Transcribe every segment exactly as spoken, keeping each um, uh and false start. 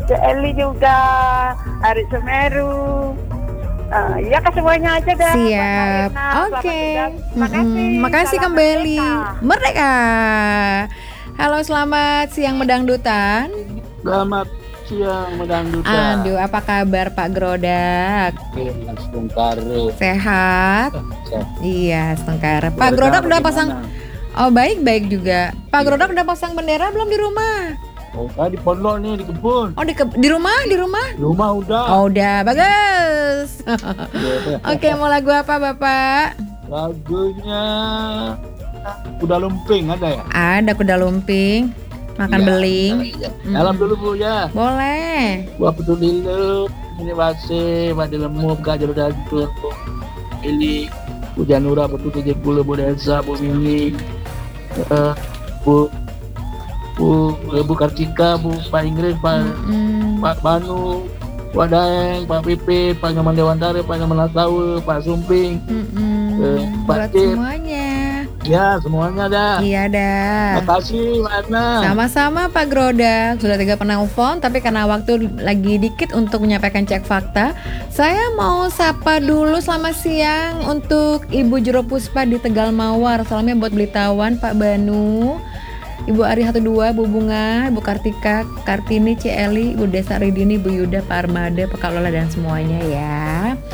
Cik Eli juga, Arik Semeru. Uh, ya ke semuanya aja dah. Siap. Oke. Okay. Terima kasih. Makasih kembali. Merdeka. Merdeka. Halo, selamat siang Medangdutan. Selamat siang Medangdutan. Aduh, apa kabar Pak Grodak? Setengkara. Sehat? Sehat. Iya, setengkara. Pak Grodak udah pasang. Oh, baik-baik juga. Pak Grodak udah pasang bendera belum di rumah? Oh, ah, di pondok nih, di kebun. Oh, di, ke- di rumah? Di rumah? Di rumah udah. Oh, udah. Bagus. Oke, mau lagu apa Bapak? Lagunya Kuda Lumping ada ya? Ada Kuda Lumping. Makan ya, beling. Ya, ya. Dalam dulu Bu ya. Boleh. Gua peduli lu. Ini wase, pada lemu, gajar dadu. Ini Hujan Nura, betul tujuh puluh Bu Desa, Bu Mili. Uh, Bu Bu, Bu Kartika, Bu Pak Inggris, Pak, mm-hmm. Pak Banu, Pak Daeng, Pak Pipi, Pak Nyaman Dewantara, Pak Nyaman Lasawe, Pak Sumping, mm-hmm. eh, Pak Buat Cip. Semuanya. Ya, semuanya dah. Iya dah. Terima kasih, Mbak Adna. Sama-sama Pak Grodak. Sudah tiga penelpon, tapi karena waktu lagi dikit untuk menyampaikan cek fakta, saya mau sapa dulu selamat siang untuk Ibu Jero Puspa di Tegal Mawar. Salamnya buat Blitawan, Pak Banu. Ibu Ari satu dua, Bu Bunga, Bu Kartika, Kartini, Cik Eli, Bu Desa Ridini, Bu Yuda, Pak Armada, Pak Lola dan semuanya ya.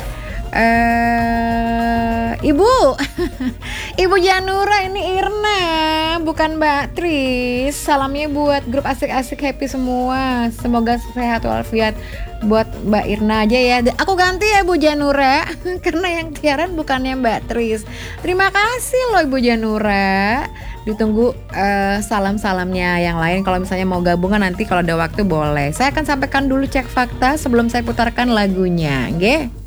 Uh, Ibu, Ibu Janura ini Irna, bukan Mbak Tris. Salamnya buat grup asik-asik happy semua. Semoga sehat walafiat buat Mbak Irna aja ya. Aku ganti ya Bu Janura, karena yang siaran bukannya Mbak Tris. Terima kasih loh Ibu Janura. Ditunggu uh, salam-salamnya yang lain. Kalau misalnya mau gabungan nanti kalau ada waktu boleh. Saya akan sampaikan dulu cek fakta sebelum saya putarkan lagunya, nggih.